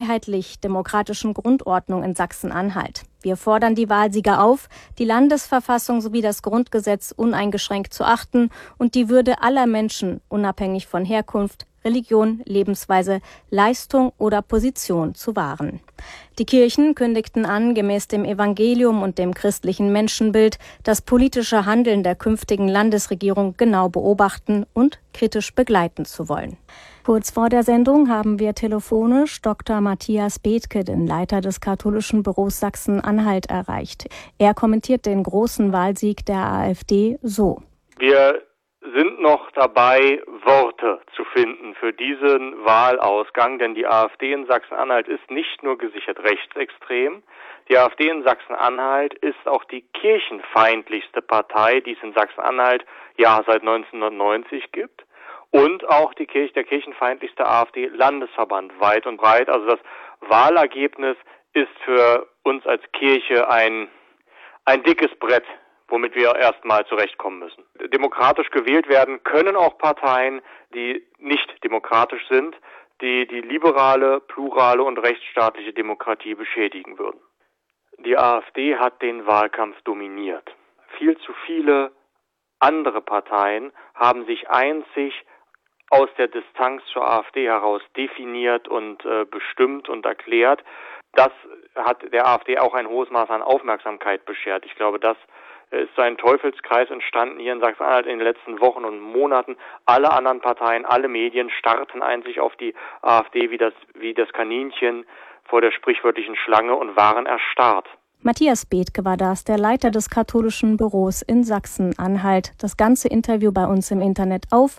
freiheitlich-demokratischen Grundordnung in Sachsen-Anhalt. Wir fordern die Wahlsieger auf, die Landesverfassung sowie das Grundgesetz uneingeschränkt zu achten und die Würde aller Menschen, unabhängig von Herkunft, Religion, Lebensweise, Leistung oder Position zu wahren. Die Kirchen kündigten an, gemäß dem Evangelium und dem christlichen Menschenbild das politische Handeln der künftigen Landesregierung genau beobachten und kritisch begleiten zu wollen. Kurz vor der Sendung haben wir telefonisch Dr. Matthias Bethke, den Leiter des katholischen Büros Sachsen-Anhalt, erreicht. Er kommentiert den großen Wahlsieg der AfD so: Wir sind noch dabei, Worte zu finden für diesen Wahlausgang, denn die AfD in Sachsen-Anhalt ist nicht nur gesichert rechtsextrem, die AfD in Sachsen-Anhalt ist auch die kirchenfeindlichste Partei, die es in Sachsen-Anhalt ja seit 1990 gibt, und auch der kirchenfeindlichste AfD-Landesverband weit und breit. Also das Wahlergebnis ist für uns als Kirche ein dickes Brett, womit wir erstmal zurechtkommen müssen. Demokratisch gewählt werden können auch Parteien, die nicht demokratisch sind, die die liberale, plurale und rechtsstaatliche Demokratie beschädigen würden. Die AfD hat den Wahlkampf dominiert. Viel zu viele andere Parteien haben sich einzig aus der Distanz zur AfD heraus definiert und bestimmt und erklärt. Das hat der AfD auch ein hohes Maß an Aufmerksamkeit beschert. Ich glaube, das ist so ein Teufelskreis entstanden hier in Sachsen-Anhalt in den letzten Wochen und Monaten. Alle anderen Parteien, alle Medien starrten einzig auf die AfD wie das Kaninchen vor der sprichwörtlichen Schlange und waren erstarrt. Matthias Bethke war das, der Leiter des katholischen Büros in Sachsen-Anhalt. Das ganze Interview bei uns im Internet auf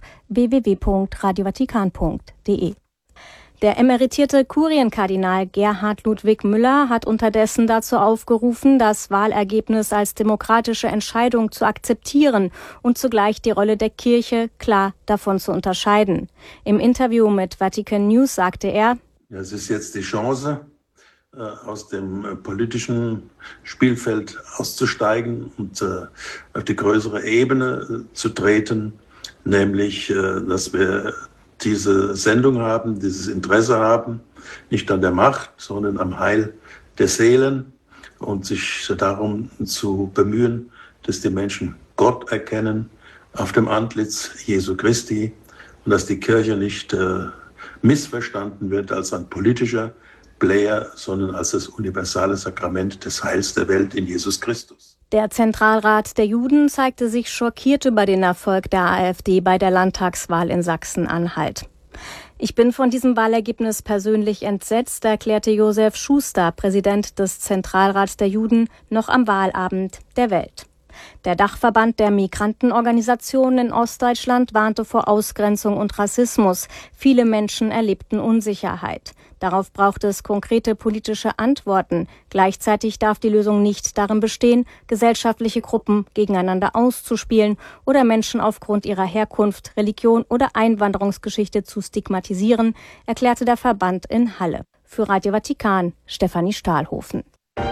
www.radiovatikan.de. Der emeritierte Kurienkardinal Gerhard Ludwig Müller hat unterdessen dazu aufgerufen, das Wahlergebnis als demokratische Entscheidung zu akzeptieren und zugleich die Rolle der Kirche klar davon zu unterscheiden. Im Interview mit Vatican News sagte er: Es ist jetzt die Chance, aus dem politischen Spielfeld auszusteigen und auf die größere Ebene zu treten, nämlich, dass wir diese Sendung haben, dieses Interesse haben, nicht an der Macht, sondern am Heil der Seelen und sich darum zu bemühen, dass die Menschen Gott erkennen auf dem Antlitz Jesu Christi und dass die Kirche nicht missverstanden wird als ein politischer Player, sondern als das universale Sakrament des Heils der Welt in Jesus Christus. Der Zentralrat der Juden zeigte sich schockiert über den Erfolg der AfD bei der Landtagswahl in Sachsen-Anhalt. Ich bin von diesem Wahlergebnis persönlich entsetzt, erklärte Josef Schuster, Präsident des Zentralrats der Juden, noch am Wahlabend der Welt. Der Dachverband der Migrantenorganisationen in Ostdeutschland warnte vor Ausgrenzung und Rassismus. Viele Menschen erlebten Unsicherheit. Darauf braucht es konkrete politische Antworten. Gleichzeitig darf die Lösung nicht darin bestehen, gesellschaftliche Gruppen gegeneinander auszuspielen oder Menschen aufgrund ihrer Herkunft, Religion oder Einwanderungsgeschichte zu stigmatisieren, erklärte der Verband in Halle. Für Radio Vatikan, Stefanie Stahlhofen.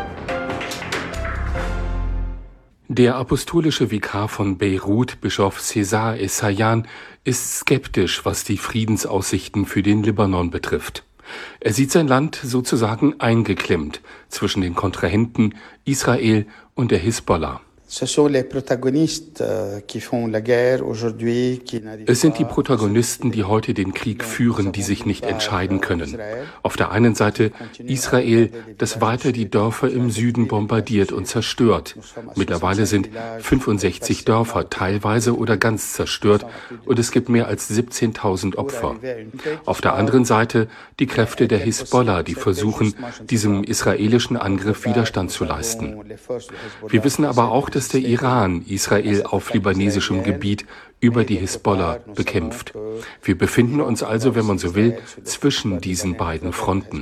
Der apostolische Vikar von Beirut, Bischof Cesar Essayan, ist skeptisch, was die Friedensaussichten für den Libanon betrifft. Er sieht sein Land sozusagen eingeklemmt zwischen den Kontrahenten Israel und der Hisbollah. Es sind die Protagonisten, die heute den Krieg führen, die sich nicht entscheiden können. Auf der einen Seite Israel, das weiter die Dörfer im Süden bombardiert und zerstört. Mittlerweile sind 65 Dörfer teilweise oder ganz zerstört und es gibt mehr als 17.000 Opfer. Auf der anderen Seite die Kräfte der Hisbollah, die versuchen, diesem israelischen Angriff Widerstand zu leisten. Wir wissen aber auch, dass der Iran Israel auf libanesischem Gebiet über die Hisbollah bekämpft. Wir befinden uns also, wenn man so will, zwischen diesen beiden Fronten.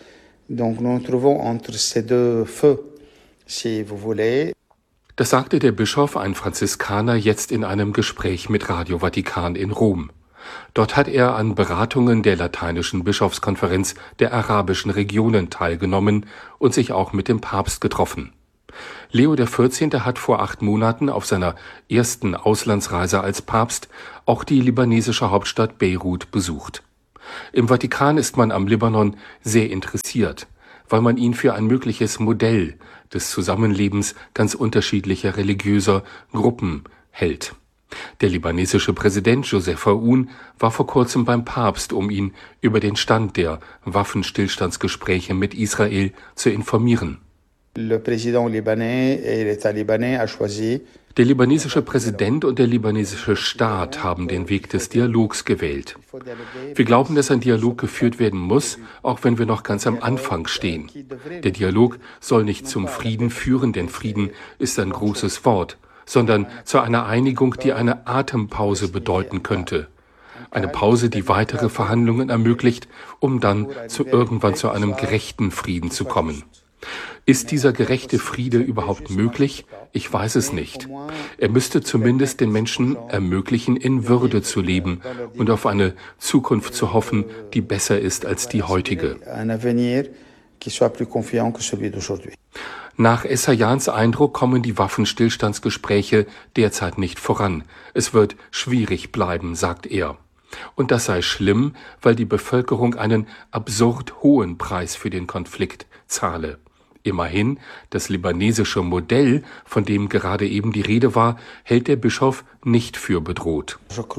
Das sagte der Bischof, ein Franziskaner, jetzt in einem Gespräch mit Radio Vatikan in Rom. Dort hat er an Beratungen der Lateinischen Bischofskonferenz der arabischen Regionen teilgenommen und sich auch mit dem Papst getroffen. Leo XIV. Hat vor 8 Monaten auf seiner ersten Auslandsreise als Papst auch die libanesische Hauptstadt Beirut besucht. Im Vatikan ist man am Libanon sehr interessiert, weil man ihn für ein mögliches Modell des Zusammenlebens ganz unterschiedlicher religiöser Gruppen hält. Der libanesische Präsident Joseph Aoun war vor kurzem beim Papst, um ihn über den Stand der Waffenstillstandsgespräche mit Israel zu informieren. Der libanesische Präsident und der libanesische Staat haben den Weg des Dialogs gewählt. Wir glauben, dass ein Dialog geführt werden muss, auch wenn wir noch ganz am Anfang stehen. Der Dialog soll nicht zum Frieden führen, denn Frieden ist ein großes Wort, sondern zu einer Einigung, die eine Atempause bedeuten könnte. Eine Pause, die weitere Verhandlungen ermöglicht, um dann irgendwann zu einem gerechten Frieden zu kommen. Ist dieser gerechte Friede überhaupt möglich? Ich weiß es nicht. Er müsste zumindest den Menschen ermöglichen, in Würde zu leben und auf eine Zukunft zu hoffen, die besser ist als die heutige. Nach Essayans Eindruck kommen die Waffenstillstandsgespräche derzeit nicht voran. Es wird schwierig bleiben, sagt er. Und das sei schlimm, weil die Bevölkerung einen absurd hohen Preis für den Konflikt zahle. Immerhin, das libanesische Modell, von dem gerade eben die Rede war, hält der Bischof nicht für bedroht.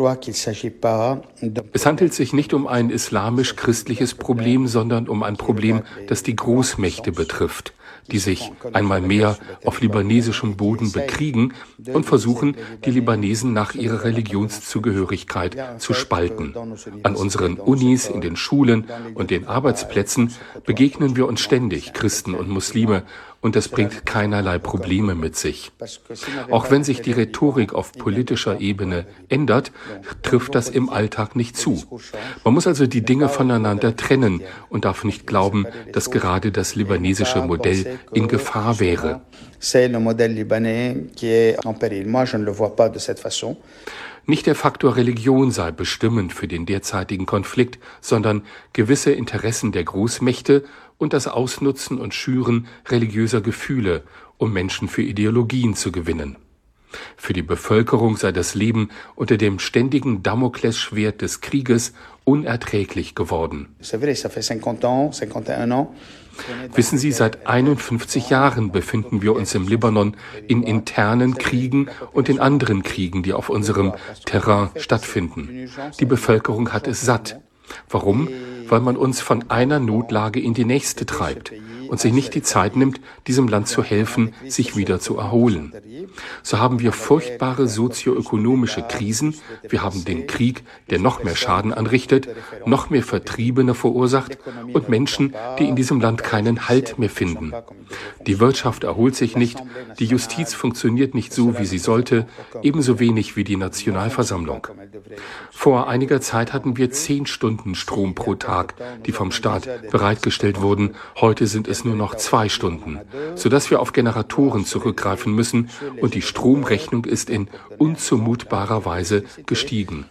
Es handelt sich nicht um ein islamisch-christliches Problem, sondern um ein Problem, das die Großmächte betrifft, die sich einmal mehr auf libanesischem Boden bekriegen und versuchen, die Libanesen nach ihrer Religionszugehörigkeit zu spalten. An unseren Unis, in den Schulen und den Arbeitsplätzen begegnen wir uns ständig, Christen und Muslime, und das bringt keinerlei Probleme mit sich. Auch wenn sich die Rhetorik auf politischer Ebene ändert, trifft das im Alltag nicht zu. Man muss also die Dinge voneinander trennen und darf nicht glauben, dass gerade das libanesische Modell in Gefahr wäre. Nicht der Faktor Religion sei bestimmend für den derzeitigen Konflikt, sondern gewisse Interessen der Großmächte und das Ausnutzen und Schüren religiöser Gefühle, um Menschen für Ideologien zu gewinnen. Für die Bevölkerung sei das Leben unter dem ständigen Damoklesschwert des Krieges unerträglich geworden. Wissen Sie, seit 51 Jahren befinden wir uns im Libanon in internen Kriegen und in anderen Kriegen, die auf unserem Terrain stattfinden. Die Bevölkerung hat es satt. Warum? Weil man uns von einer Notlage in die nächste treibt und sich nicht die Zeit nimmt, diesem Land zu helfen, sich wieder zu erholen. So haben wir furchtbare sozioökonomische Krisen, wir haben den Krieg, der noch mehr Schaden anrichtet, noch mehr Vertriebene verursacht und Menschen, die in diesem Land keinen Halt mehr finden. Die Wirtschaft erholt sich nicht, die Justiz funktioniert nicht so, wie sie sollte, ebenso wenig wie die Nationalversammlung. Vor einiger Zeit hatten wir 10 Stunden Strom pro Tag, die vom Staat bereitgestellt wurden. Heute sind es nur noch 2 Stunden, sodass wir auf Generatoren zurückgreifen müssen und die Stromrechnung ist in unzumutbarer Weise gestiegen.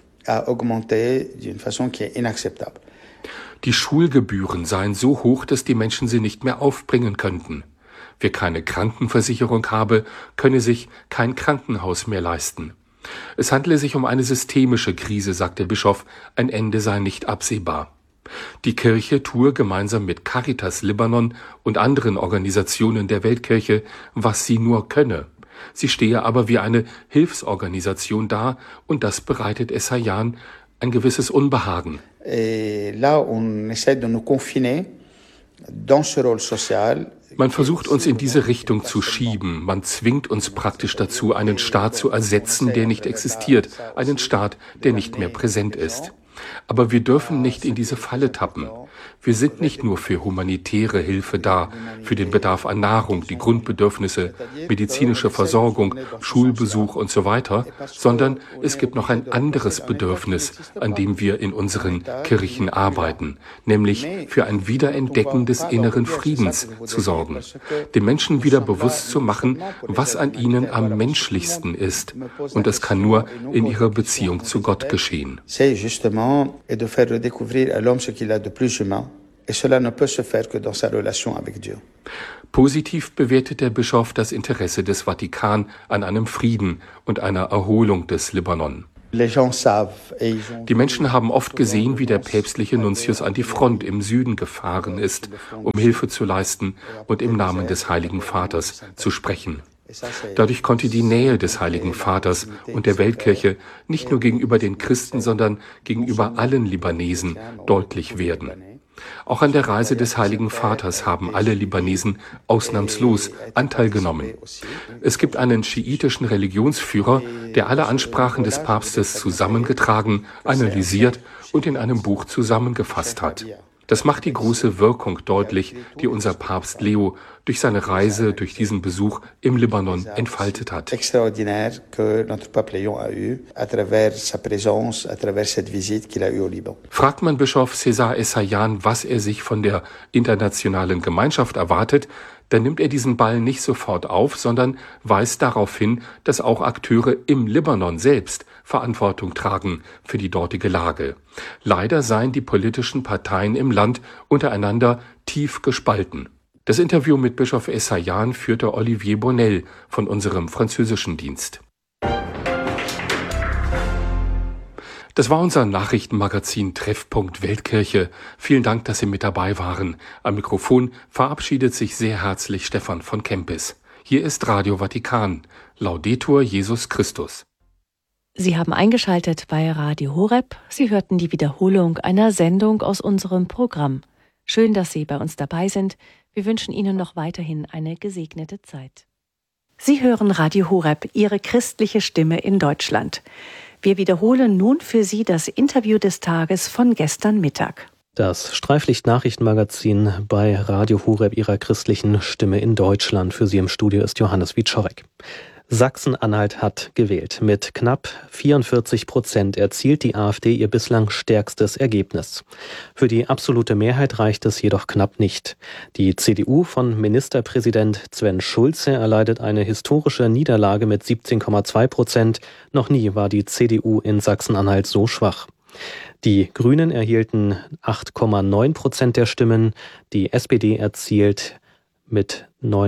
Die Schulgebühren seien so hoch, dass die Menschen sie nicht mehr aufbringen könnten. Wer keine Krankenversicherung habe, könne sich kein Krankenhaus mehr leisten. Es handele sich um eine systemische Krise, sagt der Bischof, ein Ende sei nicht absehbar. Die Kirche tue gemeinsam mit Caritas Libanon und anderen Organisationen der Weltkirche, was sie nur könne. Sie stehe aber wie eine Hilfsorganisation da und das bereitet Essayan ein gewisses Unbehagen. Man versucht uns in diese Richtung zu schieben. Man zwingt uns praktisch dazu, einen Staat zu ersetzen, der nicht existiert, einen Staat, der nicht mehr präsent ist. Aber wir dürfen nicht in diese Falle tappen. Wir sind nicht nur für humanitäre Hilfe da, für den Bedarf an Nahrung, die Grundbedürfnisse, medizinische Versorgung, Schulbesuch und so weiter, sondern es gibt noch ein anderes Bedürfnis, an dem wir in unseren Kirchen arbeiten, nämlich für ein Wiederentdecken des inneren Friedens zu sorgen, den Menschen wieder bewusst zu machen, was an ihnen am menschlichsten ist. Und das kann nur in ihrer Beziehung zu Gott geschehen. Et de faire redécouvrir à l'homme ce qu'il a de plus humain. Et cela ne peut se faire que dans sa relation avec Dieu. Positiv bewertet der Bischof das Interesse des Vatikan an einem Frieden und einer Erholung des Libanon. Die Menschen haben oft gesehen, wie der päpstliche Nuntius an die Front im Süden gefahren ist, um Hilfe zu leisten und im Namen des Heiligen Vaters zu sprechen. Dadurch konnte die Nähe des Heiligen Vaters und der Weltkirche nicht nur gegenüber den Christen, sondern gegenüber allen Libanesen deutlich werden. Auch an der Reise des Heiligen Vaters haben alle Libanesen ausnahmslos Anteil genommen. Es gibt einen schiitischen Religionsführer, der alle Ansprachen des Papstes zusammengetragen, analysiert und in einem Buch zusammengefasst hat. Das macht die große Wirkung deutlich, die unser Papst Leo durch seine Reise, durch diesen Besuch im Libanon entfaltet hat. Fragt man Bischof César Essayan, was er sich von der internationalen Gemeinschaft erwartet, dann nimmt er diesen Ball nicht sofort auf, sondern weist darauf hin, dass auch Akteure im Libanon selbst Verantwortung tragen für die dortige Lage. Leider seien die politischen Parteien im Land untereinander tief gespalten. Das Interview mit Bischof Essayan führte Olivier Bonnel von unserem französischen Dienst. Das war unser Nachrichtenmagazin Treffpunkt Weltkirche. Vielen Dank, dass Sie mit dabei waren. Am Mikrofon verabschiedet sich sehr herzlich Stefan von Kempis. Hier ist Radio Vatikan. Laudetur Jesus Christus. Sie haben eingeschaltet bei Radio Horeb. Sie hörten die Wiederholung einer Sendung aus unserem Programm. Schön, dass Sie bei uns dabei sind. Wir wünschen Ihnen noch weiterhin eine gesegnete Zeit. Sie hören Radio Horeb, Ihre christliche Stimme in Deutschland. Wir wiederholen nun für Sie das Interview des Tages von gestern Mittag. Das Streiflicht-Nachrichtenmagazin bei Radio Horeb, Ihrer christlichen Stimme in Deutschland. Für Sie im Studio ist Johannes Wieczorek. Sachsen-Anhalt hat gewählt. Mit knapp 44% erzielt die AfD ihr bislang stärkstes Ergebnis. Für die absolute Mehrheit reicht es jedoch knapp nicht. Die CDU von Ministerpräsident Sven Schulze erleidet eine historische Niederlage mit 17,2%. Noch nie war die CDU in Sachsen-Anhalt so schwach. Die Grünen erhielten 8,9% der Stimmen. Die SPD erzielt mit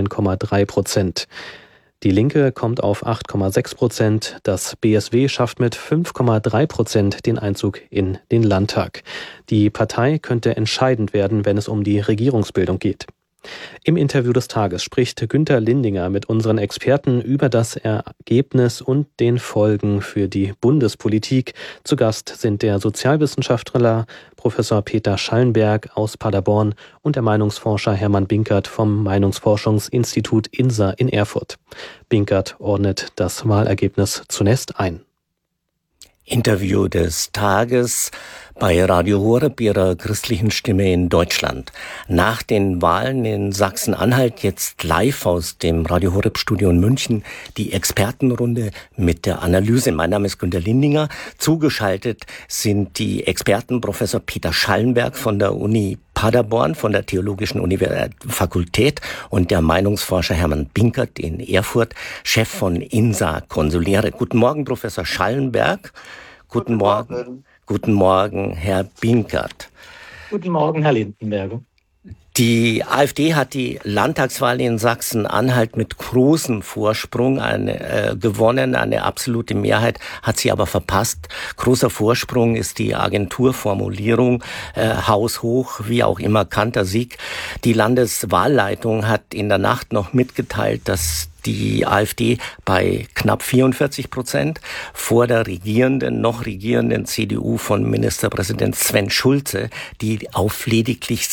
9,3%. Die Linke kommt auf 8,6%. Das BSW schafft mit 5,3% den Einzug in den Landtag. Die Partei könnte entscheidend werden, wenn es um die Regierungsbildung geht. Im Interview des Tages spricht Günter Lindinger mit unseren Experten über das Ergebnis und den Folgen für die Bundespolitik. Zu Gast sind der Sozialwissenschaftler Professor Peter Schallenberg aus Paderborn und der Meinungsforscher Hermann Binkert vom Meinungsforschungsinstitut INSA in Erfurt. Binkert ordnet das Wahlergebnis zunächst ein. Interview des Tages bei Radio Horeb, Ihrer christlichen Stimme in Deutschland. Nach den Wahlen in Sachsen-Anhalt jetzt live aus dem Radio Horeb Studio in München die Expertenrunde mit der Analyse. Mein Name ist Günter Lindinger. Zugeschaltet sind die Experten Professor Peter Schallenberg von der Uni Paderborn, von der Theologischen Fakultät und der Meinungsforscher Hermann Binkert in Erfurt, Chef von INSA Consulere. Guten Morgen, Professor Schallenberg. Guten Morgen. Guten Morgen, Herr Binkert. Guten Morgen, Herr Lindenberger. Die AfD hat die Landtagswahl in Sachsen-Anhalt mit großem Vorsprung gewonnen. Eine absolute Mehrheit hat sie aber verpasst. Großer Vorsprung ist die Agenturformulierung, haushoch, wie auch immer, Kantersieg. Die Landeswahlleitung hat in der Nacht noch mitgeteilt, dass die AfD bei knapp 44% vor der noch regierenden CDU von Ministerpräsident Sven Schulze, die auf lediglich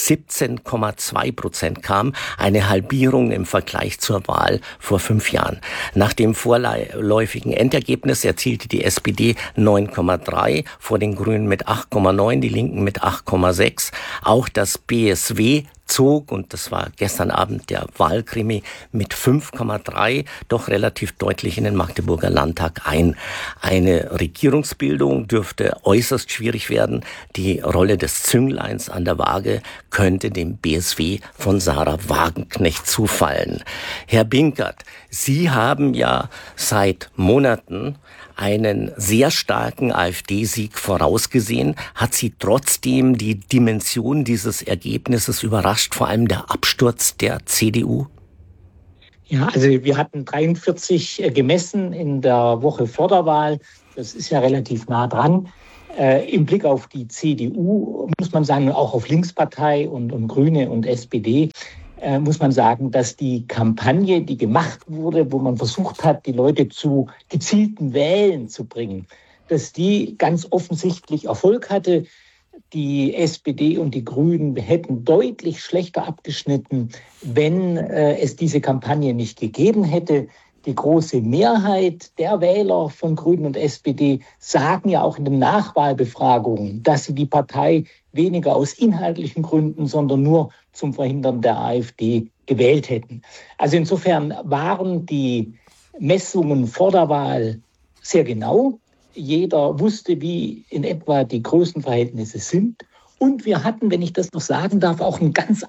17,2% kam, eine Halbierung im Vergleich zur Wahl vor 5 Jahren. Nach dem vorläufigen Endergebnis erzielte die SPD 9,3, vor den Grünen mit 8,9, die Linken mit 8,6. Auch das BSW zog, und das war gestern Abend der Wahlkrimi, mit 5,3 doch relativ deutlich in den Magdeburger Landtag ein. Eine Regierungsbildung dürfte äußerst schwierig werden. Die Rolle des Züngleins an der Waage könnte dem BSW von Sarah Wagenknecht zufallen. Herr Binkert, Sie haben ja seit Monaten einen sehr starken AfD-Sieg vorausgesehen. Hat Sie trotzdem die Dimension dieses Ergebnisses überrascht, vor allem der Absturz der CDU? Ja, also wir hatten 43 gemessen in der Woche vor der Wahl. das ist ja relativ nah dran. Im Blick auf die CDU muss man sagen, auch auf Linkspartei und Grüne und SPD, muss man sagen, dass die Kampagne, die gemacht wurde, wo man versucht hat, die Leute zu gezielten Wählen zu bringen, dass die ganz offensichtlich Erfolg hatte. Die SPD und die Grünen hätten deutlich schlechter abgeschnitten, wenn es diese Kampagne nicht gegeben hätte. Die große Mehrheit der Wähler von Grünen und SPD sagen ja auch in den Nachwahlbefragungen, dass sie die Partei weniger aus inhaltlichen Gründen, sondern nur zum Verhindern der AfD gewählt hätten. Also insofern waren die Messungen vor der Wahl sehr genau. Jeder wusste, wie in etwa die Größenverhältnisse sind. Und wir hatten, wenn ich das noch sagen darf, auch eine ganz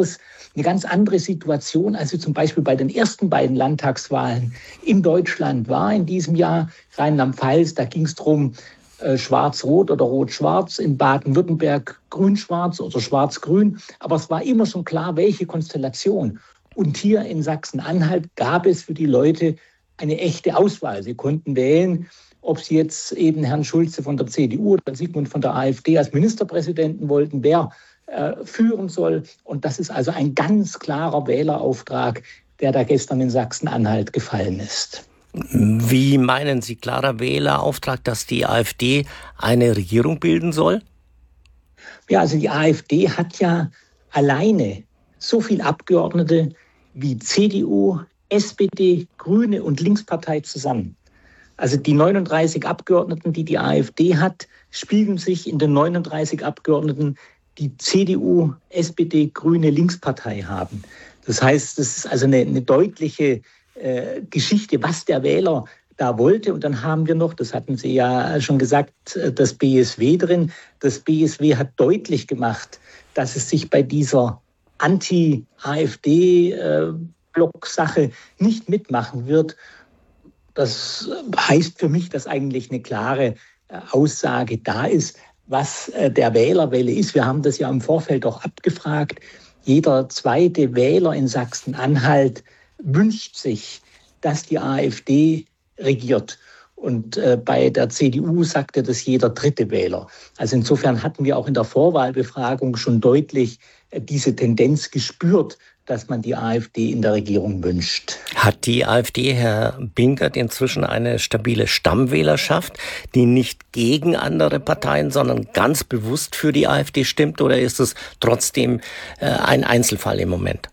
andere Situation. Also zum Beispiel bei den ersten beiden Landtagswahlen in Deutschland war in diesem Jahr Rheinland-Pfalz, da ging es darum, Schwarz-Rot oder Rot-Schwarz, in Baden-Württemberg Grün-Schwarz oder Schwarz-Grün. Aber es war immer schon klar, welche Konstellation. Und hier in Sachsen-Anhalt gab es für die Leute eine echte Auswahl. Sie konnten wählen, ob sie jetzt eben Herrn Schulze von der CDU oder Sigmund von der AfD als Ministerpräsidenten wollten, wer führen soll. Und das ist also ein ganz klarer Wählerauftrag, der da gestern in Sachsen-Anhalt gefallen ist. Wie meinen Sie, klarer Wählerauftrag, dass die AfD eine Regierung bilden soll? Ja, also die AfD hat ja alleine so viele Abgeordnete wie CDU, SPD, Grüne und Linkspartei zusammen. Also die 39 Abgeordneten, die die AfD hat, spiegeln sich in den 39 Abgeordneten, die CDU, SPD, Grüne, Linkspartei haben. Das heißt, das ist also eine deutliche Geschichte, was der Wähler da wollte. Und dann haben wir noch, das hatten Sie ja schon gesagt, das BSW drin. Das BSW hat deutlich gemacht, dass es sich bei dieser Anti-AfD-Block-Sache nicht mitmachen wird. Das heißt für mich, dass eigentlich eine klare Aussage da ist, was der Wählerwille ist. Wir haben das ja im Vorfeld auch abgefragt. Jeder zweite Wähler in Sachsen-Anhalt wünscht sich, dass die AfD regiert. Und bei der CDU sagte das jeder dritte Wähler. Also insofern hatten wir auch in der Vorwahlbefragung schon deutlich diese Tendenz gespürt, dass man die AfD in der Regierung wünscht. Hat die AfD, Herr Binkert, inzwischen eine stabile Stammwählerschaft, die nicht gegen andere Parteien, sondern ganz bewusst für die AfD stimmt? Oder ist es trotzdem ein Einzelfall im Moment?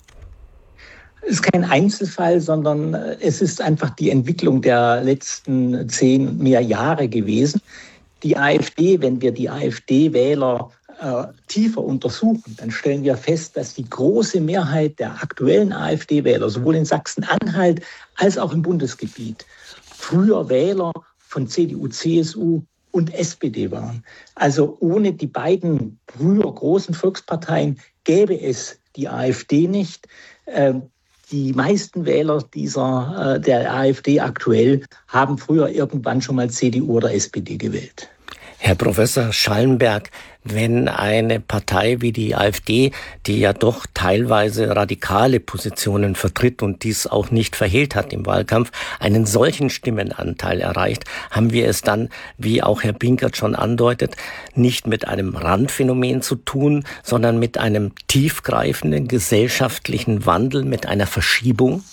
Es ist kein Einzelfall, sondern es ist einfach die Entwicklung der letzten 10 mehr Jahre gewesen. Die AfD, wenn wir die AfD-Wähler tiefer untersuchen, dann stellen wir fest, dass die große Mehrheit der aktuellen AfD-Wähler, sowohl in Sachsen-Anhalt als auch im Bundesgebiet, früher Wähler von CDU, CSU und SPD waren. Also ohne die beiden früher großen Volksparteien gäbe es die AfD nicht. Die meisten Wähler der AfD aktuell haben früher irgendwann schon mal CDU oder SPD gewählt. Herr Professor Schallenberg, wenn eine Partei wie die AfD, die ja doch teilweise radikale Positionen vertritt und dies auch nicht verhehlt hat im Wahlkampf, einen solchen Stimmenanteil erreicht, haben wir es dann, wie auch Herr Binkert schon andeutet, nicht mit einem Randphänomen zu tun, sondern mit einem tiefgreifenden gesellschaftlichen Wandel, mit einer Verschiebung?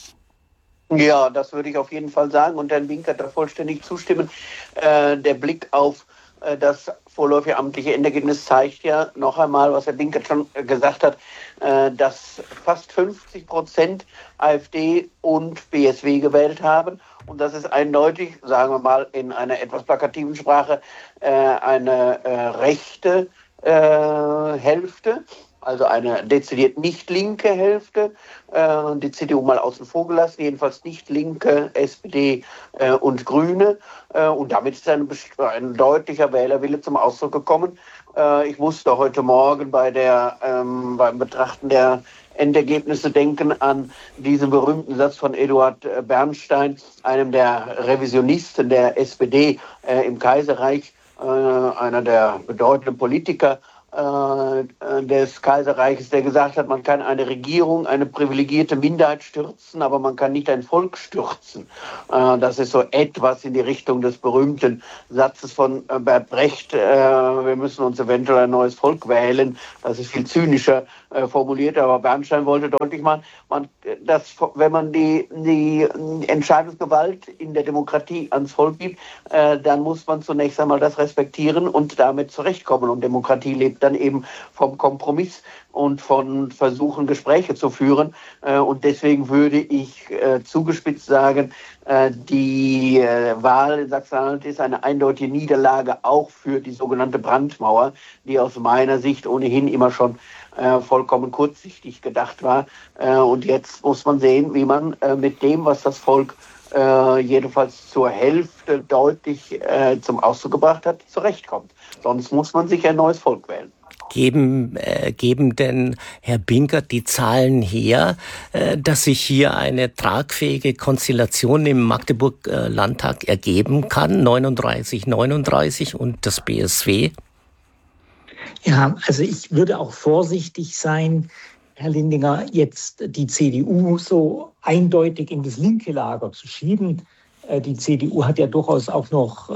Ja, das würde ich auf jeden Fall sagen und Herrn Binkert da vollständig zustimmen. Der Blick auf das vorläufige amtliche Endergebnis zeigt ja noch einmal, was Herr Binkert schon gesagt hat, dass fast 50% AfD und BSW gewählt haben. Und das ist eindeutig, sagen wir mal in einer etwas plakativen Sprache, eine rechte Hälfte. Also eine dezidiert nicht linke Hälfte, die CDU mal außen vor gelassen, jedenfalls nicht linke, SPD und Grüne. Und damit ist ein deutlicher Wählerwille zum Ausdruck gekommen. Ich musste heute Morgen beim Betrachten der Endergebnisse denken an diesen berühmten Satz von Eduard Bernstein, einem der Revisionisten der SPD im Kaiserreich, einer der bedeutenden Politiker, des Kaiserreiches, der gesagt hat, man kann eine Regierung, eine privilegierte Minderheit stürzen, aber man kann nicht ein Volk stürzen. Das ist so etwas in die Richtung des berühmten Satzes von Bert Brecht, wir müssen uns eventuell ein neues Volk wählen. Das ist viel zynischer formuliert, aber Bernstein wollte deutlich machen, wenn man die Entscheidungsgewalt in der Demokratie ans Volk gibt, dann muss man zunächst einmal das respektieren und damit zurechtkommen. Und Demokratie lebt dann eben vom Kompromiss und von Versuchen, Gespräche zu führen. Und deswegen würde ich zugespitzt sagen, die Wahl in Sachsen-Anhalt ist eine eindeutige Niederlage auch für die sogenannte Brandmauer, die aus meiner Sicht ohnehin immer schon vollkommen kurzsichtig gedacht war. Und jetzt muss man sehen, wie man mit dem, was das Volk jedenfalls zur Hälfte deutlich zum Ausdruck gebracht hat, zurechtkommt. Sonst muss man sich ein neues Volk wählen. Geben denn, Herr Binkert, die Zahlen her, dass sich hier eine tragfähige Konstellation im Magdeburg-Landtag ergeben kann, 39 und das BSW? Ja, also ich würde auch vorsichtig sein, Herr Lindinger, jetzt die CDU so eindeutig in das linke Lager zu schieben. Die CDU hat ja durchaus auch noch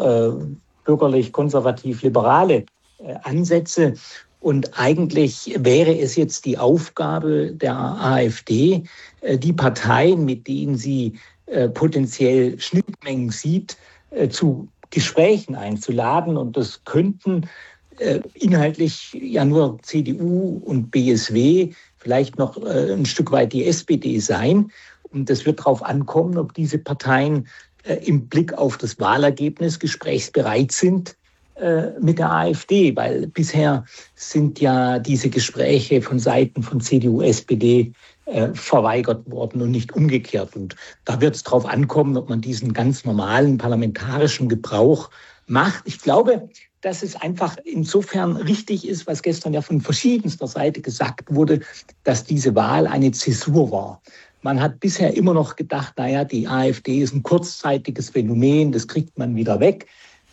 bürgerlich-konservativ-liberale Ansätze. Und eigentlich wäre es jetzt die Aufgabe der AfD, die Parteien, mit denen sie potenziell Schnittmengen sieht, zu Gesprächen einzuladen. Und das könnten inhaltlich ja nur CDU und BSW, vielleicht noch ein Stück weit die SPD sein. Und das wird darauf ankommen, ob diese Parteien im Blick auf das Wahlergebnis gesprächsbereit sind mit der AfD, weil bisher sind ja diese Gespräche von Seiten von CDU, SPD verweigert worden und nicht umgekehrt. Und da wird es darauf ankommen, ob man diesen ganz normalen parlamentarischen Gebrauch macht. Ich glaube, dass es einfach insofern richtig ist, was gestern ja von verschiedenster Seite gesagt wurde, dass diese Wahl eine Zäsur war. Man hat bisher immer noch gedacht, naja, die AfD ist ein kurzzeitiges Phänomen, das kriegt man wieder weg,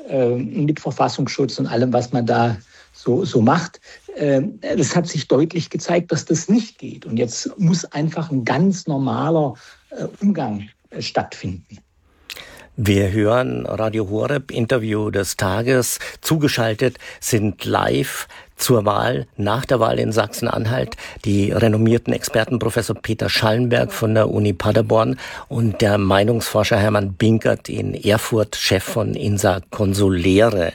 mit Verfassungsschutz und allem, was man da so macht. Das hat sich deutlich gezeigt, dass das nicht geht. Und jetzt muss einfach ein ganz normaler Umgang stattfinden. Wir hören Radio Horeb, Interview des Tages. Zugeschaltet sind live zur Wahl, nach der Wahl in Sachsen-Anhalt, die renommierten Experten Professor Peter Schallenberg von der Uni Paderborn und der Meinungsforscher Hermann Binkert in Erfurt, Chef von INSA Consulere.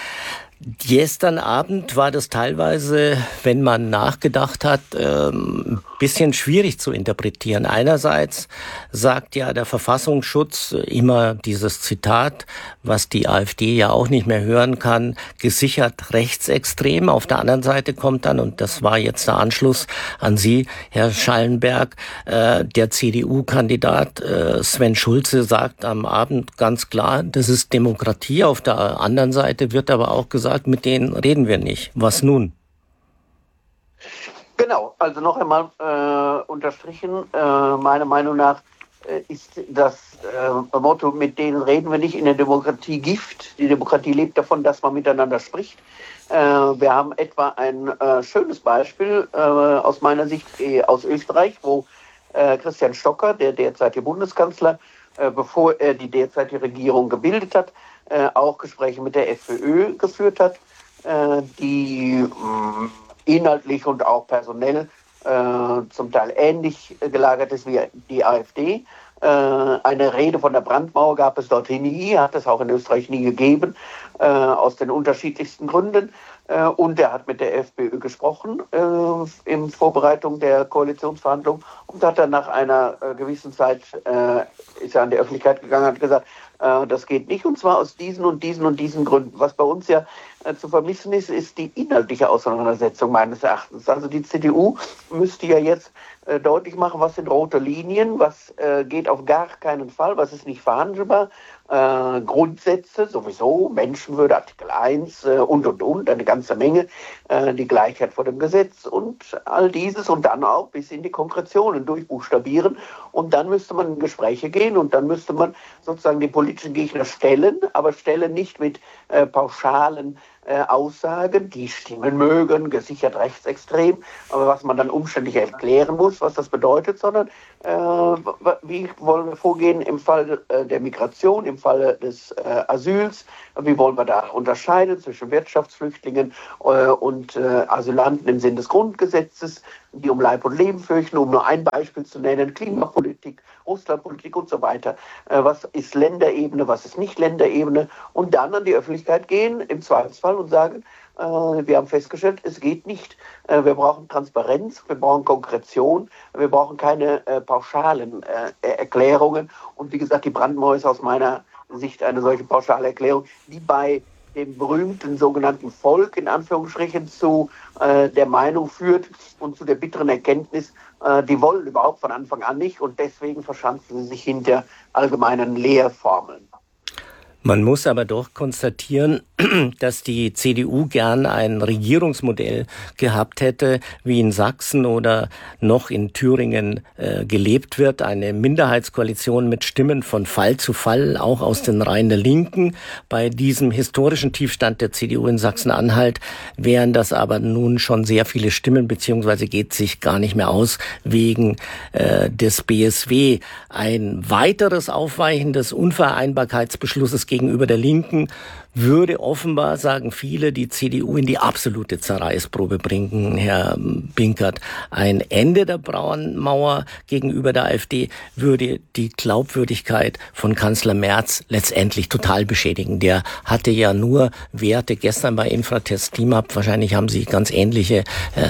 Gestern Abend war das teilweise, wenn man nachgedacht hat, ein bisschen schwierig zu interpretieren. Einerseits sagt ja der Verfassungsschutz immer dieses Zitat, was die AfD ja auch nicht mehr hören kann, gesichert rechtsextrem. Auf der anderen Seite kommt dann, und das war jetzt der Anschluss an Sie, Herr Schallenberg, der CDU-Kandidat Sven Schulze sagt am Abend ganz klar, das ist Demokratie. Auf der anderen Seite wird aber auch gesagt, mit denen reden wir nicht. Was nun? Genau, also noch einmal unterstrichen, meiner Meinung nach ist das Motto, mit denen reden wir nicht, in der Demokratie Gift. Die Demokratie lebt davon, dass man miteinander spricht. Wir haben etwa ein schönes Beispiel aus meiner Sicht aus Österreich, wo Christian Stocker, der derzeitige Bundeskanzler, bevor er die derzeitige Regierung gebildet hat, auch Gespräche mit der FPÖ geführt hat, die inhaltlich und auch personell zum Teil ähnlich gelagert ist wie die AfD. Eine Rede von der Brandmauer gab es dorthin nie, hat es auch in Österreich nie gegeben, aus den unterschiedlichsten Gründen. Und er hat mit der FPÖ gesprochen in Vorbereitung der Koalitionsverhandlungen und hat dann nach einer gewissen Zeit ist er an die Öffentlichkeit gegangen und hat gesagt, das geht nicht, und zwar aus diesen und diesen und diesen Gründen. Was bei uns ja zu vermissen ist, ist die inhaltliche Auseinandersetzung meines Erachtens. Also die CDU müsste ja jetzt deutlich machen, was sind rote Linien, was geht auf gar keinen Fall, was ist nicht verhandelbar. Grundsätze sowieso, Menschenwürde, Artikel 1 und, eine ganze Menge, die Gleichheit vor dem Gesetz und all dieses und dann auch bis in die Konkretionen durchbuchstabieren, und dann müsste man in Gespräche gehen und dann müsste man sozusagen die politischen Gegner stellen, aber stellen nicht mit pauschalen Aussagen, die stimmen mögen, gesichert rechtsextrem, aber was man dann umständlich erklären muss, was das bedeutet, sondern wie wollen wir vorgehen im Fall der Migration, im Fall des Asyls, wie wollen wir da unterscheiden zwischen Wirtschaftsflüchtlingen und Asylanten im Sinne des Grundgesetzes, die um Leib und Leben fürchten, um nur ein Beispiel zu nennen, Klimapolitik, Russlandpolitik und so weiter. Was ist Länderebene, was ist nicht Länderebene? Und dann an die Öffentlichkeit gehen, im Zweifelsfall, und sagen, wir haben festgestellt, es geht nicht. Wir brauchen Transparenz, wir brauchen Konkretion, wir brauchen keine pauschalen Erklärungen. Und wie gesagt, die Brandmauer ist aus meiner Sicht eine solche pauschale Erklärung, die bei dem berühmten sogenannten Volk in Anführungsstrichen zu der Meinung führt und zu der bitteren Erkenntnis, die wollen überhaupt von Anfang an nicht und deswegen verschanzen sie sich hinter allgemeinen Lehrformeln. Man muss aber doch konstatieren, dass die CDU gern ein Regierungsmodell gehabt hätte, wie in Sachsen oder noch in Thüringen gelebt wird. Eine Minderheitskoalition mit Stimmen von Fall zu Fall, auch aus den Reihen der Linken. Bei diesem historischen Tiefstand der CDU in Sachsen-Anhalt wären das aber nun schon sehr viele Stimmen, beziehungsweise geht sich gar nicht mehr aus wegen des BSW. Ein weiteres Aufweichen des Unvereinbarkeitsbeschlusses gegenüber der Linken würde offenbar, sagen viele, die CDU in die absolute Zerreißprobe bringen, Herr Binkert. Ein Ende der Brandmauer gegenüber der AfD würde die Glaubwürdigkeit von Kanzler Merz letztendlich total beschädigen. Der hatte ja nur Werte gestern bei Infratest Klimap. Wahrscheinlich haben sie ganz ähnliche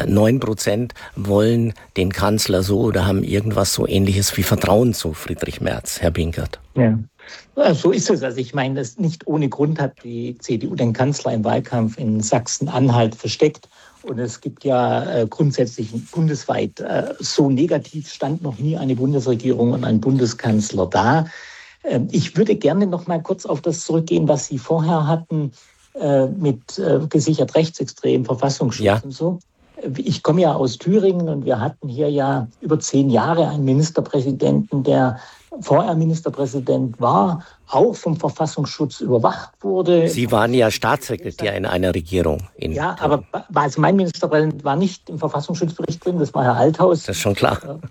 9% wollen den Kanzler so oder haben irgendwas so Ähnliches wie Vertrauen zu Friedrich Merz, Herr Binkert. Ja. So ist es. Also ich meine, das nicht ohne Grund hat die CDU den Kanzler im Wahlkampf in Sachsen-Anhalt versteckt. Und es gibt ja grundsätzlich bundesweit so negativ stand noch nie eine Bundesregierung und ein Bundeskanzler da. Ich würde gerne noch mal kurz auf das zurückgehen, was Sie vorher hatten mit gesichert rechtsextrem, Verfassungsschutz und so. Ich komme ja aus Thüringen und wir hatten hier ja über 10 Jahre einen Ministerpräsidenten, der vorher Ministerpräsident war, auch vom Verfassungsschutz überwacht wurde. Sie waren ja Staatssekretär in einer Regierung. Ja, aber also mein Ministerpräsident war nicht im Verfassungsschutzbericht drin, das war Herr Althaus. Das ist schon klar.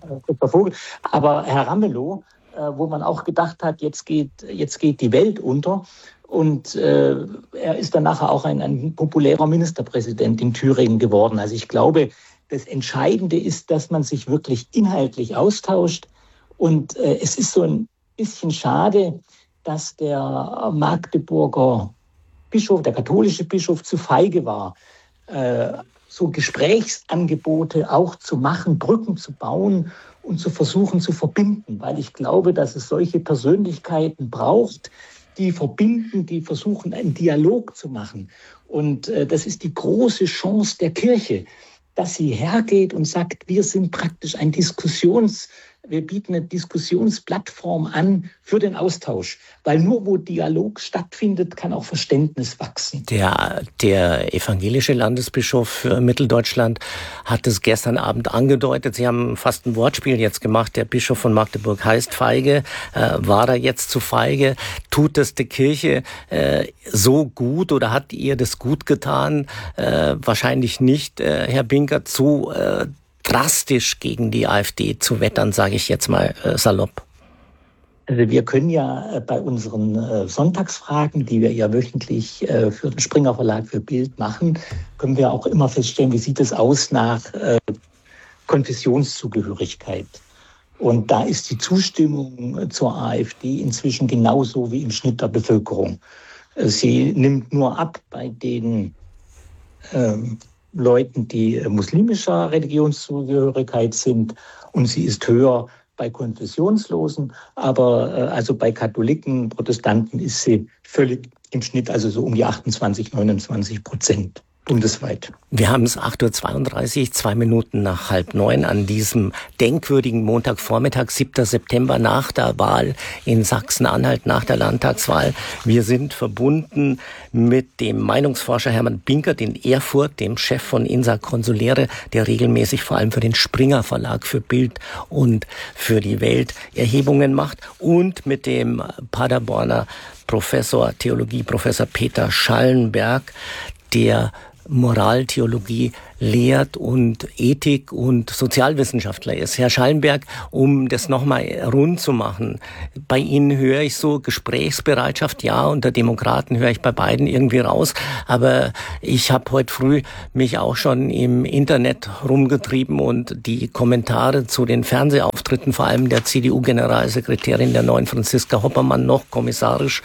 Aber Herr Ramelow, wo man auch gedacht hat, jetzt geht die Welt unter. Und er ist dann nachher auch ein populärer Ministerpräsident in Thüringen geworden. Also ich glaube, das Entscheidende ist, dass man sich wirklich inhaltlich austauscht. Und es ist so ein bisschen schade, dass der Magdeburger Bischof, der katholische Bischof, zu feige war, so Gesprächsangebote auch zu machen, Brücken zu bauen und zu versuchen zu verbinden. Weil ich glaube, dass es solche Persönlichkeiten braucht, die verbinden, die versuchen, einen Dialog zu machen. Und das ist die große Chance der Kirche, dass sie hergeht und sagt, wir sind praktisch wir bieten eine Diskussionsplattform an für den Austausch. Weil nur wo Dialog stattfindet, kann auch Verständnis wachsen. Der evangelische Landesbischof für Mitteldeutschland hat es gestern Abend angedeutet. Sie haben fast ein Wortspiel jetzt gemacht. Der Bischof von Magdeburg heißt feige. War er jetzt zu feige? Tut es der Kirche so gut oder hat ihr das gut getan? Wahrscheinlich nicht, Herr Binkert, so drastisch gegen die AfD zu wettern, sage ich jetzt mal salopp. Also wir können ja bei unseren Sonntagsfragen, die wir ja wöchentlich für den Springer Verlag für Bild machen, können wir auch immer feststellen, wie sieht es aus nach Konfessionszugehörigkeit. Und da ist die Zustimmung zur AfD inzwischen genauso wie im Schnitt der Bevölkerung. Sie nimmt nur ab bei den Leuten, die muslimischer Religionszugehörigkeit sind, und sie ist höher bei Konfessionslosen, aber also bei Katholiken, Protestanten ist sie völlig im Schnitt, also so um die 28-29% bundesweit. Wir haben es 8.32 Uhr, 2 Minuten nach 8:30 an diesem denkwürdigen Montagvormittag, 7. September, nach der Wahl in Sachsen-Anhalt, nach der Landtagswahl. Wir sind verbunden mit dem Meinungsforscher Hermann Binkert in Erfurt, dem Chef von INSA Consulere, der regelmäßig vor allem für den Springer Verlag für Bild und für die Welt Erhebungen macht, und mit dem Paderborner Theologie-Professor Peter Schallenberg, der Moraltheologie lehrt und Ethik- und Sozialwissenschaftler ist. Herr Schallenberg, um das nochmal rund zu machen, bei Ihnen höre ich so Gesprächsbereitschaft, ja, unter Demokraten höre ich bei beiden irgendwie raus, aber ich habe heute früh mich auch schon im Internet rumgetrieben und die Kommentare zu den Fernsehauftritten, vor allem der CDU-Generalsekretärin, der neuen Franziska Hoppermann, noch kommissarisch,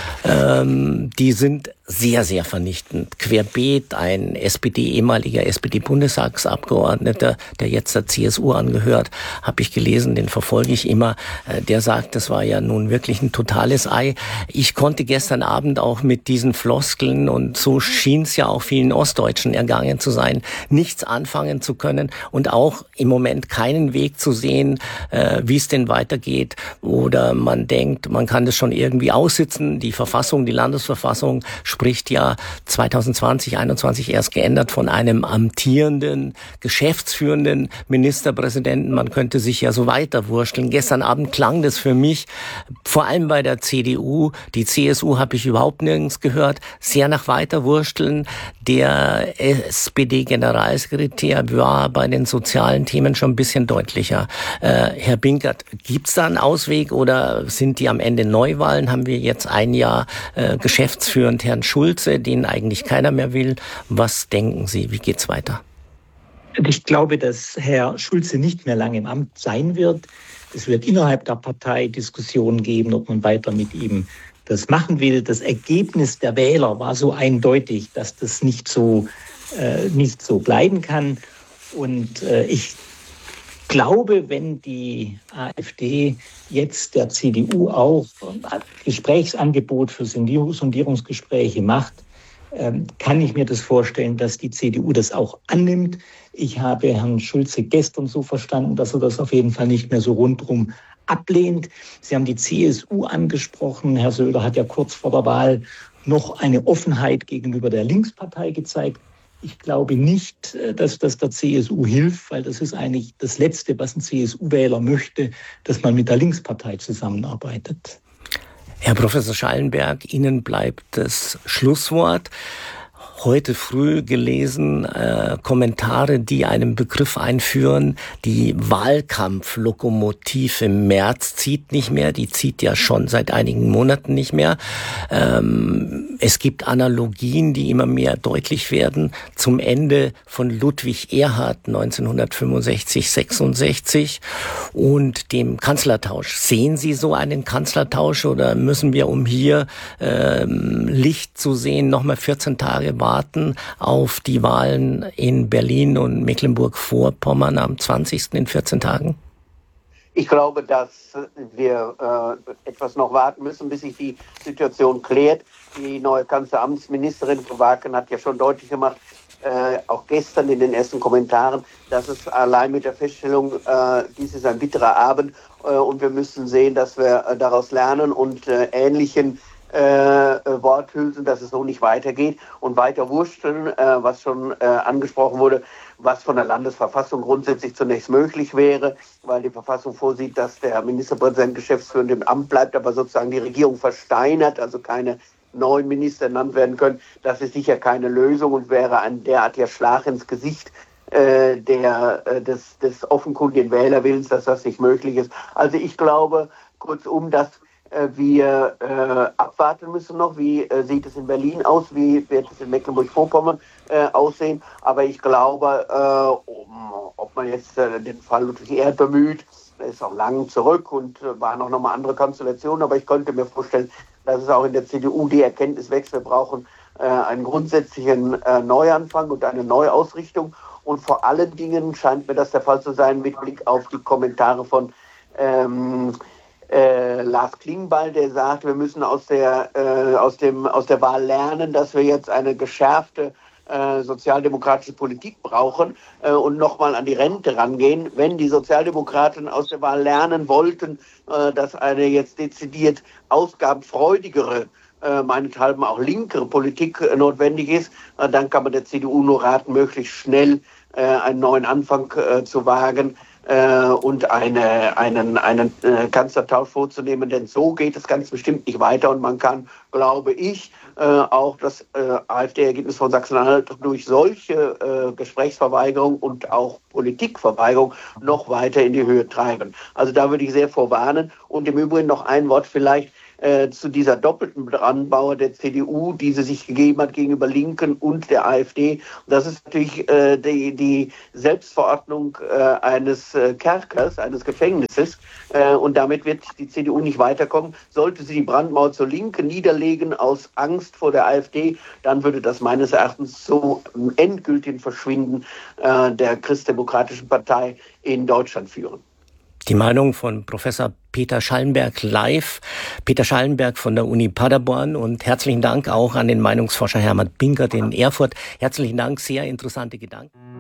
die sind sehr, sehr vernichtend. Querbeet, ein ehemaliger SPD-Bundestagsabgeordneter, der jetzt der CSU angehört, habe ich gelesen, den verfolge ich immer, der sagt, das war ja nun wirklich ein totales Ei. Ich konnte gestern Abend auch mit diesen Floskeln, und so schien es ja auch vielen Ostdeutschen ergangen zu sein, nichts anfangen zu können und auch im Moment keinen Weg zu sehen, wie es denn weitergeht. Oder man denkt, man kann das schon irgendwie aussitzen. Die Landesverfassung spricht ja 2020, 2021 erst geändert von einem amtierenden, geschäftsführenden Ministerpräsidenten. Man könnte sich ja so weiterwursteln. Gestern Abend klang das für mich, vor allem bei der CDU, die CSU habe ich überhaupt nirgends gehört, sehr nach Weiterwursteln. Der SPD-Generalsekretär war bei den sozialen Themen schon ein bisschen deutlicher. Herr Binkert, gibt es da einen Ausweg oder sind die am Ende Neuwahlen? Haben wir jetzt ein Jahr geschäftsführend Herrn Schulze, den eigentlich keiner mehr will? Was denken Sie? Wie geht's weiter? Ich glaube, dass Herr Schulze nicht mehr lange im Amt sein wird. Es wird innerhalb der Partei Diskussionen geben, ob man weiter mit ihm das machen will. Das Ergebnis der Wähler war so eindeutig, dass das nicht so bleiben kann. Und ich glaube, wenn die AfD jetzt der CDU auch ein Gesprächsangebot für Sondierungsgespräche macht, kann ich mir das vorstellen, dass die CDU das auch annimmt. Ich habe Herrn Schulze gestern so verstanden, dass er das auf jeden Fall nicht mehr so rundherum ablehnt. Sie haben die CSU angesprochen. Herr Söder hat ja kurz vor der Wahl noch eine Offenheit gegenüber der Linkspartei gezeigt. Ich glaube nicht, dass das der CSU hilft, weil das ist eigentlich das Letzte, was ein CSU-Wähler möchte, dass man mit der Linkspartei zusammenarbeitet. Herr Professor Schallenberg, Ihnen bleibt das Schlusswort. Heute früh gelesen Kommentare, die einen Begriff einführen. Die Wahlkampflokomotive Merz zieht nicht mehr. Die zieht ja schon seit einigen Monaten nicht mehr. Es gibt Analogien, die immer mehr deutlich werden zum Ende von Ludwig Erhard 1965, 66 und dem Kanzlertausch. Sehen Sie so einen Kanzlertausch oder müssen wir, um hier Licht zu sehen, nochmal 14 Tage warten auf die Wahlen in Berlin und Mecklenburg-Vorpommern am 20. in 14 Tagen? Ich glaube, dass wir etwas noch warten müssen, bis sich die Situation klärt. Die neue Kanzleramtsministerin Frau Wagen hat ja schon deutlich gemacht, auch gestern in den ersten Kommentaren, dass es allein mit der Feststellung, dies ist ein bitterer Abend und wir müssen sehen, dass wir daraus lernen und ähnlichen Worthülsen, dass es so nicht weitergeht und weiter wursteln, was schon angesprochen wurde, was von der Landesverfassung grundsätzlich zunächst möglich wäre, weil die Verfassung vorsieht, dass der Ministerpräsident geschäftsführend im Amt bleibt, aber sozusagen die Regierung versteinert, also keine neuen Minister ernannt werden können. Das ist sicher keine Lösung und wäre ein derartiger Schlag ins Gesicht des offenkundigen Wählerwillens, dass das nicht möglich ist. Also ich glaube, kurzum, dass wir abwarten müssen noch, wie sieht es in Berlin aus, wie wird es in Mecklenburg-Vorpommern aussehen. Aber ich glaube, ob man jetzt den Fall Ludwig Erhard bemüht, der ist auch lang zurück und waren auch nochmal andere Konstellationen. Aber ich könnte mir vorstellen, dass es auch in der CDU die Erkenntnis wächst, wir brauchen einen grundsätzlichen Neuanfang und eine Neuausrichtung. Und vor allen Dingen scheint mir das der Fall zu sein mit Blick auf die Kommentare von Lars Klingbeil, der sagt, wir müssen aus der Wahl lernen, dass wir jetzt eine geschärfte sozialdemokratische Politik brauchen und nochmal an die Rente rangehen. Wenn die Sozialdemokraten aus der Wahl lernen wollten, dass eine jetzt dezidiert ausgabenfreudigere, meinethalben auch linkere Politik notwendig ist, dann kann man der CDU nur raten, möglichst schnell einen neuen Anfang zu wagen. und einen Kanzlertausch vorzunehmen, denn so geht es ganz bestimmt nicht weiter und man kann, glaube ich, auch das AfD-Ergebnis von Sachsen-Anhalt durch solche Gesprächsverweigerung und auch Politikverweigerung noch weiter in die Höhe treiben. Also da würde ich sehr vorwarnen. Und im Übrigen noch ein Wort vielleicht zu dieser doppelten Brandmauer der CDU, die sie sich gegeben hat gegenüber Linken und der AfD. Das ist natürlich die Selbstverordnung eines Kerkers, eines Gefängnisses. Und damit wird die CDU nicht weiterkommen. Sollte sie die Brandmauer zur Linken niederlegen aus Angst vor der AfD, dann würde das meines Erachtens zu endgültigen Verschwinden der Christdemokratischen Partei in Deutschland führen. Die Meinung von Professor Peter Schallenberg live. Peter Schallenberg von der Uni Paderborn und herzlichen Dank auch an den Meinungsforscher Hermann Binkert in Erfurt. Herzlichen Dank, sehr interessante Gedanken.